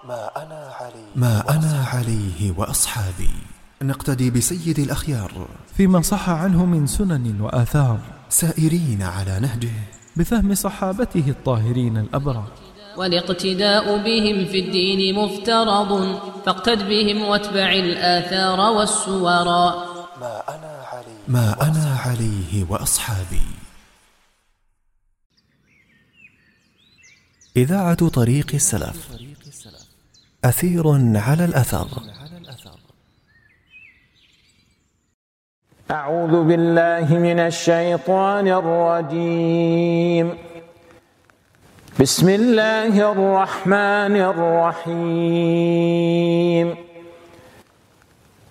ما أنا عليه وأصحابي. نقتدي بسيد الأخيار فيما صح عنه من سنن وآثار، سائرين على نهجه بفهم صحابته الطاهرين الأبرار. والاقتداء بهم في الدين مفترض، فاقتد بهم واتبع الآثار والسورا. ما أنا عليه وأصحابي. إذاعة طريق السلف، أثير على الأثر. أعوذ بالله من الشيطان الرجيم. بسم الله الرحمن الرحيم.